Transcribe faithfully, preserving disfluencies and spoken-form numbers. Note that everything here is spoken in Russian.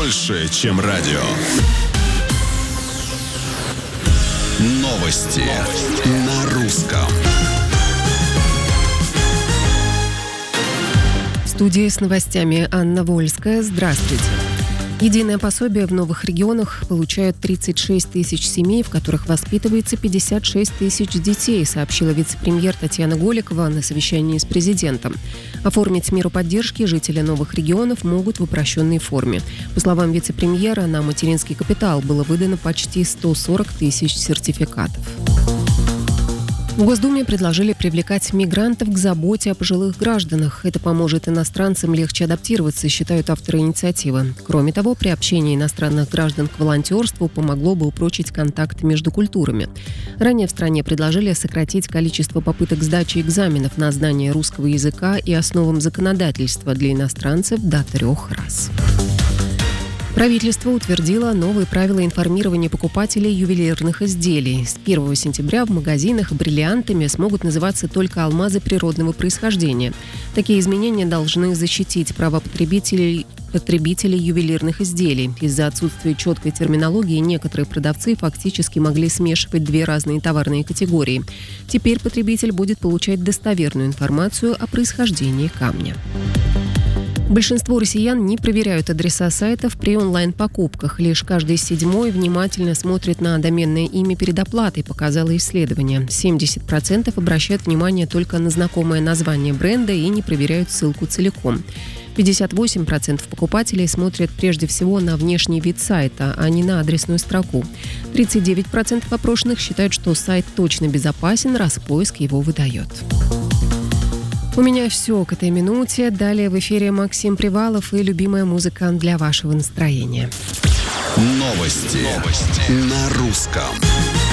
больше, чем радио. Новости на русском. В студии с новостями Анна Вольская. Здравствуйте. Единое пособие в новых регионах получают тридцать шесть тысяч семей, в которых воспитывается пятьдесят шесть тысяч детей, сообщила вице-премьер Татьяна Голикова на совещании с президентом. Оформить меру поддержки жители новых регионов могут в упрощенной форме. По словам вице-премьера, на материнский капитал было выдано почти сто сорок тысяч сертификатов. В Госдуме предложили привлекать мигрантов к заботе о пожилых гражданах. Это поможет иностранцам легче адаптироваться, считают авторы инициативы. Кроме того, приобщение иностранных граждан к волонтерству помогло бы упрочить контакт между культурами. Ранее в стране предложили сократить количество попыток сдачи экзаменов на знание русского языка и основам законодательства для иностранцев до трех раз. Правительство утвердило новые правила информирования покупателей ювелирных изделий. С первого сентября в магазинах бриллиантами смогут называться только алмазы природного происхождения. Такие изменения должны защитить права потребителей, потребителей ювелирных изделий. Из-за отсутствия четкой терминологии некоторые продавцы фактически могли смешивать две разные товарные категории. Теперь потребитель будет получать достоверную информацию о происхождении камня. Большинство россиян не проверяют адреса сайтов при онлайн-покупках. Лишь каждый седьмой внимательно смотрит на доменное имя перед оплатой, показало исследование. семьдесят процентов обращают внимание только на знакомое название бренда и не проверяют ссылку целиком. пятьдесят восемь процентов покупателей смотрят прежде всего на внешний вид сайта, а не на адресную строку. тридцать девять процентов опрошенных считают, что сайт точно безопасен, раз поиск его выдает. У меня все к этой минуте. Далее в эфире Максим Привалов и любимая музыка для вашего настроения. Новости, Новости. На русском.